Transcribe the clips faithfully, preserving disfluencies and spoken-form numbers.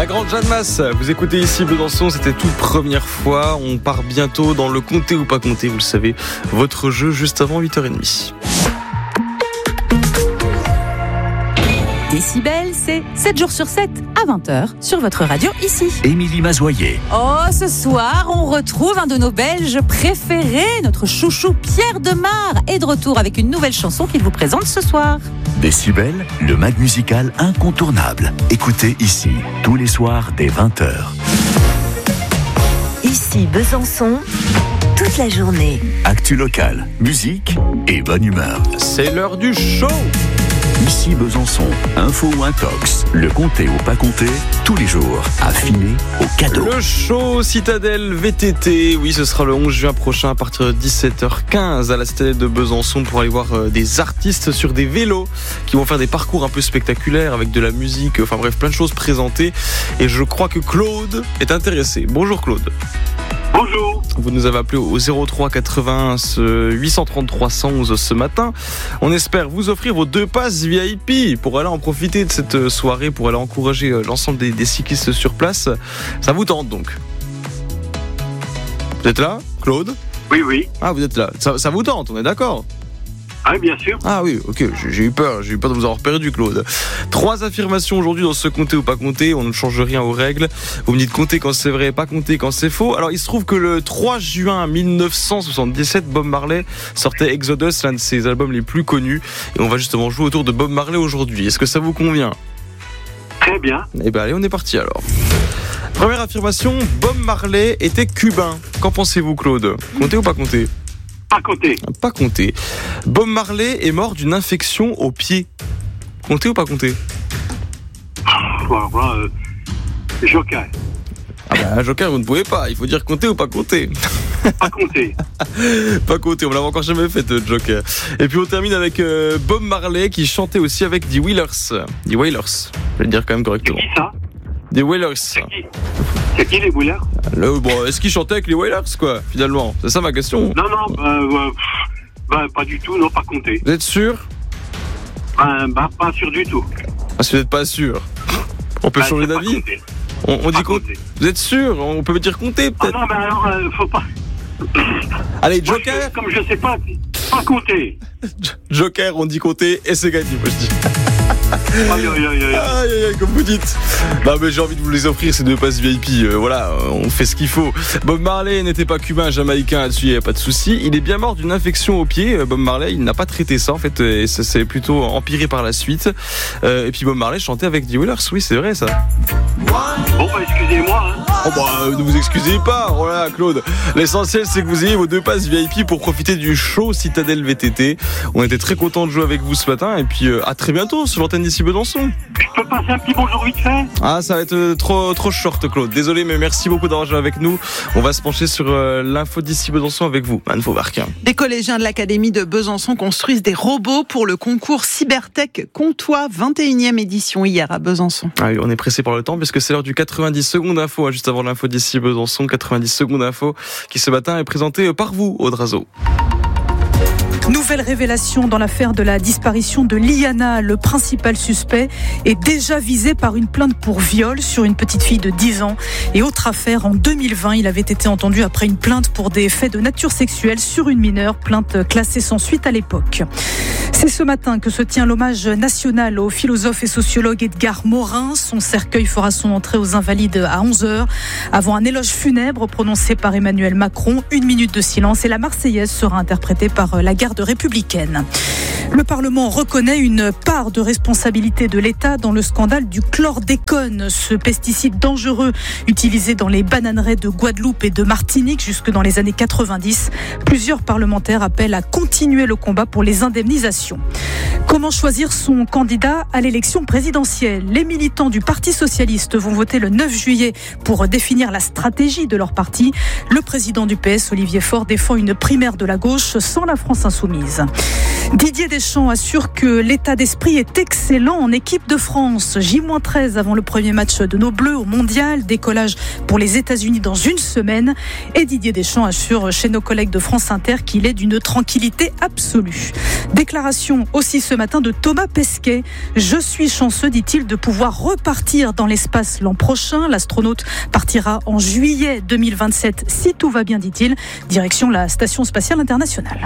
La grande Jeanne Masse, vous écoutez ici Besançon, c'était toute première fois. On part bientôt dans le compter ou pas compter, vous le savez, votre jeu juste avant huit heures trente. Décibel, c'est sept jours sur sept à vingt heures sur votre radio ici. Émilie Mazoyer. Oh, ce soir, on retrouve un de nos Belges préférés, notre chouchou Pierre Demar est de retour avec une nouvelle chanson qu'il vous présente ce soir. Décibel, le mag musical incontournable. Écoutez ici, tous les soirs dès vingt heures. Ici Besançon, toute la journée. Actu locale, musique et bonne humeur. C'est l'heure du show. Ici Besançon, info ou intox, le compter ou pas compter, tous les jours, affiné au cadeau. Le show Citadelle V T T, oui, ce sera le onze juin prochain à partir de dix-sept heures quinze à la Citadelle de Besançon pour aller voir des artistes sur des vélos qui vont faire des parcours un peu spectaculaires avec de la musique, enfin bref, plein de choses présentées. Et je crois que Claude est intéressé. Bonjour Claude. Bonjour. Vous nous avez appelé au zéro trois quatre-vingts huit cent trente-trois cent onze ce matin. On espère vous offrir vos deux passes V I P pour aller en profiter de cette soirée, pour aller encourager l'ensemble des, des cyclistes sur place. Ça vous tente donc? Vous êtes là, Claude? Oui, oui. Ah, vous êtes là. Ça, ça vous tente, on est d'accord? Ah, bien sûr. Ah oui, ok, j'ai, j'ai eu peur, j'ai eu peur de vous avoir perdu, Claude. Trois affirmations aujourd'hui dans ce compter ou pas compter, on ne change rien aux règles. Vous me dites compter quand c'est vrai, pas compter quand c'est faux. Alors il se trouve que le trois juin dix-neuf cent soixante-dix-sept, Bob Marley sortait Exodus, l'un de ses albums les plus connus. Et on va justement jouer autour de Bob Marley aujourd'hui. Est-ce que ça vous convient? Très bien. Eh bien allez, on est parti alors. Première affirmation, Bob Marley était cubain. Qu'en pensez-vous, Claude? Compter ou pas compter? Pas compter. Pas compter. Bob Marley est mort d'une infection au pied. Compter ou pas compter? Voilà, voilà, euh, Joker. Ah bah Joker, vous ne pouvez pas. Il faut dire compter ou pas compter. Pas compter. Pas compter, on l'avait encore jamais fait, Joker. Et puis on termine avec euh, Bob Marley qui chantait aussi avec The Wailers. The Wailers, je vais le dire quand même correctement. C'est qui ça? The Wailers. C'est qui? C'est qui les Wailers? Le, bon, est-ce qu'il chantait avec les Wailers, quoi, finalement? C'est ça ma question. Non, non, bah, bah, bah, pas du tout, non, pas compter. Vous êtes sûr? Bah, bah, pas sûr du tout. Ah, si vous n'êtes pas sûr, on peut bah, changer d'avis. On, on dit compter. Vous êtes sûr? On peut dire compter, peut-être? Ah non, mais alors, euh, faut pas. Allez, Moi, Joker. je, comme je sais pas, pas compter. Joker, on dit compter et c'est gagné, moi je dis. Aïe, aïe, aïe, aïe. Aïe, aïe, aïe, comme vous dites. Non, mais j'ai envie de vous les offrir, ces deux passes V I P. Euh, voilà, on fait ce qu'il faut. Bob Marley n'était pas cubain, jamaïcain, là-dessus, il n'y a pas de souci. Il est bien mort d'une infection au pied. Bob Marley, il n'a pas traité ça, en fait, et ça s'est plutôt empiré par la suite. Euh, et puis Bob Marley chantait avec The Wailers, oui, c'est vrai, ça. Bon, bah, excusez-moi, hein. Oh, bah, euh, ne vous excusez pas, voilà, Claude. L'essentiel, c'est que vous ayez vos deux passes V I P pour profiter du show Citadelle V T T. On était très contents de jouer avec vous ce matin, et puis euh, à très bientôt sur l'antenne d'ici Besançon. Je peux passer un petit bonjour vite fait? Ah, ça va être euh, trop trop short, Claude. Désolé, mais merci beaucoup d'avoir joué avec nous. On va se pencher sur euh, l'info d'ici Besançon avec vous, Anne Faubarc. Des collégiens de l'Académie de Besançon construisent des robots pour le concours Cybertech Comtois, vingt et unième édition hier à Besançon. Ah oui, on est pressé par le temps puisque c'est l'heure du quatre-vingt-dix secondes info, hein, juste avant l'info d'ici Besançon. quatre-vingt-dix secondes info qui ce matin est présenté par vous, Aude Razo. Nouvelle révélation dans l'affaire de la disparition de Liana. Le principal suspect est déjà visé par une plainte pour viol sur une petite fille de dix ans. Et autre affaire, en deux mille vingt, il avait été entendu après une plainte pour des faits de nature sexuelle sur une mineure, plainte classée sans suite à l'époque. C'est ce matin que se tient l'hommage national au philosophe et sociologue Edgar Morin. Son cercueil fera son entrée aux Invalides à onze heures, avant un éloge funèbre prononcé par Emmanuel Macron. Une minute de silence et la Marseillaise sera interprétée par la garde républicaine. Le Parlement reconnaît une part de responsabilité de l'État dans le scandale du chlordécone, ce pesticide dangereux utilisé dans les bananeraies de Guadeloupe et de Martinique jusque dans les années quatre-vingt-dix. Plusieurs parlementaires appellent à continuer le combat pour les indemnisations. Comment choisir son candidat à l'élection présidentielle? Les militants du Parti socialiste vont voter le neuf juillet pour définir la stratégie de leur parti. Le président du P S, Olivier Faure, défend une primaire de la gauche sans la France insoumise. Insoumise. Didier Deschamps assure que l'état d'esprit est excellent en équipe de France. J treize avant le premier match de nos Bleus au Mondial. Décollage pour les États-Unis dans une semaine. Et Didier Deschamps assure chez nos collègues de France Inter qu'il est d'une tranquillité absolue. Déclaration aussi ce matin de Thomas Pesquet. Je suis chanceux, dit-il, de pouvoir repartir dans l'espace l'an prochain. L'astronaute partira en juillet deux mille vingt-sept, si tout va bien, dit-il. Direction la Station spatiale internationale.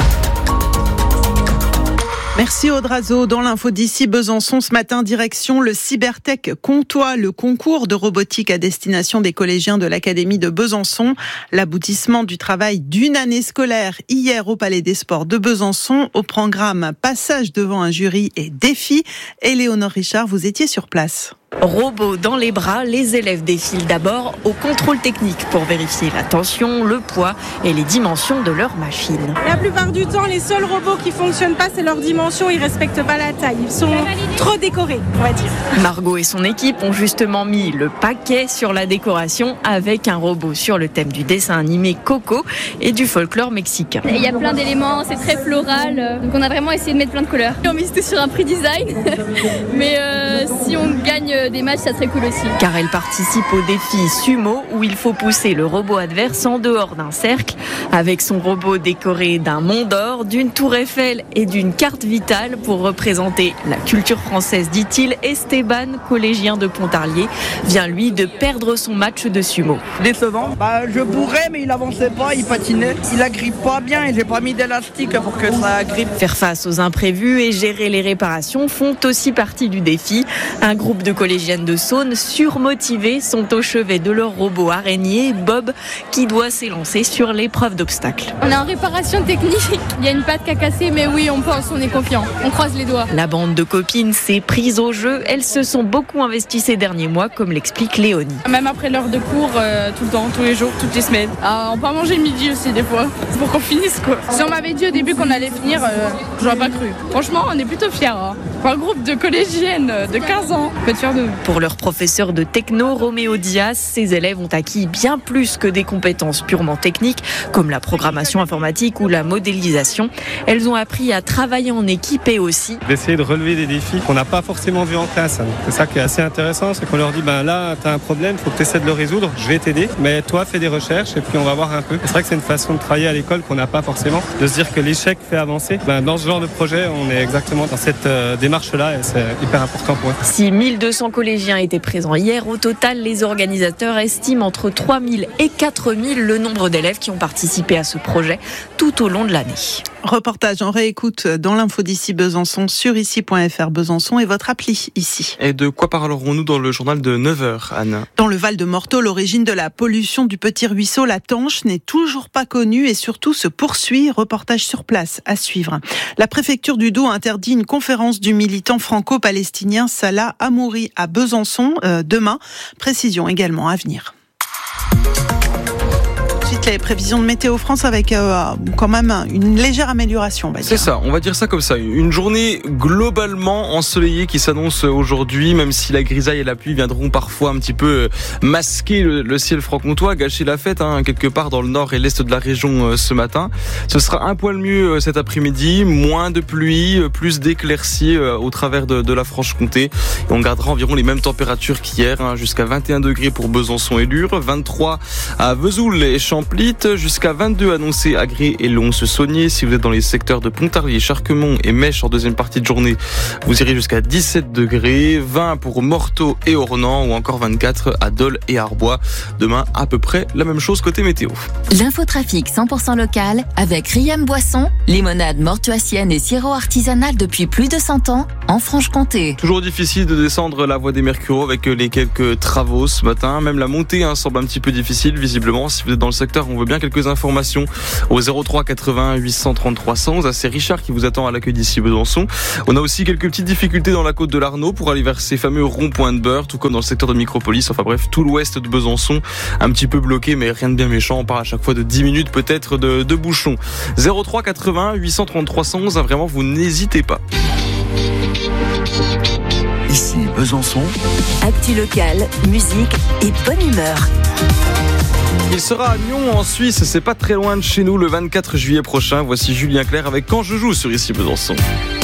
Merci Audrazo. Dans l'info d'ici Besançon ce matin, direction le Cybertech Comtois, le concours de robotique à destination des collégiens de l'Académie de Besançon. L'aboutissement du travail d'une année scolaire hier au Palais des Sports de Besançon. Au programme, passage devant un jury et défi. Éléonore Richard, vous étiez sur place. Robots dans les bras, les élèves défilent d'abord au contrôle technique pour vérifier la tension, le poids et les dimensions de leur machine. La plupart du temps, les seuls robots qui fonctionnent pas, c'est leur dimension, ils respectent pas la taille. Ils sont trop décorés, on va dire. Margot et son équipe ont justement mis le paquet sur la décoration avec un robot sur le thème du dessin animé Coco et du folklore mexicain. Il y a plein d'éléments, c'est très floral, donc on a vraiment essayé de mettre plein de couleurs. On misait sur un prix design, mais euh, si on gagne des matchs, ça serait cool aussi. Car elle participe au défi Sumo où il faut pousser le robot adverse en dehors d'un cercle avec son robot décoré d'un mont d'or, d'une tour Eiffel et d'une carte vitale pour représenter la culture française, dit-il. Esteban, collégien de Pontarlier, vient lui de perdre son match de sumo. Décevant. Bah, je bourrais mais il avançait pas, il patinait. Il agrippe pas bien et j'ai pas mis d'élastique pour que ça agrippe. Faire face aux imprévus et gérer les réparations font aussi partie du défi. Un groupe de collégiennes de Saône, surmotivés, sont au chevet de leur robot araignée, Bob, qui doit s'élancer sur l'épreuve d'obstacles. On est en réparation technique, il y a une patte qui a cassé, mais oui, on pense, on est confiant, on croise les doigts. La bande de copines s'est prise au jeu, elles se sont beaucoup investies ces derniers mois, comme l'explique Léonie. Même après l'heure de cours, euh, tout le temps, tous les jours, toutes les semaines. Ah, on peut manger le midi aussi des fois, c'est pour qu'on finisse quoi. Si on m'avait dit au début qu'on allait finir, euh, j'aurais pas cru. Franchement, on est plutôt fiers. Hein. Pour un groupe de collégiennes de quinze ans, on peut être fiers de nous. Pour leur professeur de techno, Roméo Diaz, ses élèves ont acquis bien plus que des compétences purement techniques, comme la programmation informatique ou la modélisation. Elles ont appris à travailler en équipe et aussi d'essayer de relever des défis qu'on n'a pas forcément vus en classe. C'est ça qui est assez intéressant, c'est qu'on leur dit ben là, tu as un problème, il faut que tu essaies de le résoudre, je vais t'aider, mais toi, fais des recherches et puis on va voir un peu. C'est vrai que c'est une façon de travailler à l'école qu'on n'a pas forcément, de se dire que l'échec fait avancer. Ben, dans ce genre de projet, on est exactement dans cette euh, démarche-là et c'est hyper important pour eux. Si mille deux cents collégiens étaient présents hier, au total, les organisateurs estiment entre trois mille et quatre mille le nombre d'élèves qui ont participé à ce projet tout au long de l'année. Reportage en réécoute dans l'info d'ici Besançon sur ici point f r Besançon et votre appli ici. Et de quoi parlerons-nous dans le journal de neuf heures, Anne ? Dans le Val de Morteau, l'origine de la pollution du petit ruisseau La Tanche n'est toujours pas connue et surtout se poursuit. Reportage sur place à suivre. La préfecture du Doubs interdit une conférence du militant franco-palestinien Salah Hamouri à Besançon euh, demain. Précision également à venir. Ensuite, les prévisions de Météo France avec euh, quand même une légère amélioration. C'est ça, on va dire ça comme ça. Une journée globalement ensoleillée qui s'annonce aujourd'hui, même si la grisaille et la pluie viendront parfois un petit peu masquer le, le ciel franc-comtois, gâcher la fête hein, quelque part dans le nord et l'est de la région euh, ce matin. Ce sera un poil mieux euh, cet après-midi, moins de pluie, euh, plus d'éclaircies euh, au travers de, de la Franche-Comté. Et on gardera environ les mêmes températures qu'hier, hein, jusqu'à vingt et un degrés pour Besançon et Lure, vingt-trois à Vesoul et Champlain, jusqu'à vingt-deux annoncés à Gré et Lons-Saunier. Si vous êtes dans les secteurs de Pontarlier, Charquemont et Mèche en deuxième partie de journée, vous irez jusqu'à dix-sept degrés, vingt pour Morteau et Ornans ou encore vingt-quatre à Dole et Arbois. Demain, à peu près la même chose côté météo. L'infotrafic cent pour cent local avec Riam Boisson, limonade mortuacienne et sirop artisanal depuis plus de cent ans en Franche-Comté. Toujours difficile de descendre la voie des Mercureaux avec les quelques travaux ce matin. Même la montée hein, semble un petit peu difficile visiblement. Si vous êtes dans le secteur, on veut bien quelques informations au zéro trois quatre-vingts huit cent trente-trois cent. C'est Richard qui vous attend à l'accueil d'ici Besançon. On a aussi quelques petites difficultés dans la côte de l'Arnaud pour aller vers ces fameux ronds-points de Beurre, tout comme dans le secteur de Micropolis. Enfin bref, tout l'ouest de Besançon, un petit peu bloqué, mais rien de bien méchant. On parle à chaque fois de dix minutes peut-être de, de bouchons. zéro trois quatre-vingts huit cent trente-trois cent. Vraiment, vous n'hésitez pas. Ici Besançon, Actu locale, musique et bonne humeur. Il sera à Nyon en Suisse, c'est pas très loin de chez nous le vingt-quatre juillet prochain. Voici Julien Clerc avec Quand je joue sur Ici Besançon.